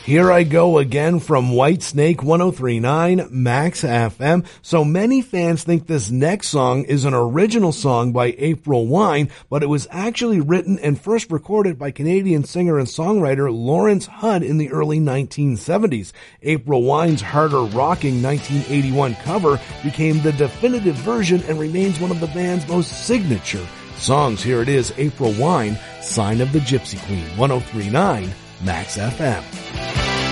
Here I Go Again from Whitesnake 103.9 Max FM. So many fans think this next song is an original song by April Wine, but it was actually written and first recorded by Canadian singer and songwriter Lawrence Hudd in the early 1970s. April Wine's harder rocking 1981 cover became the definitive version and remains one of the band's most signature songs. Here it is, April Wine, Sign of the Gypsy Queen, 103.9 Max FM.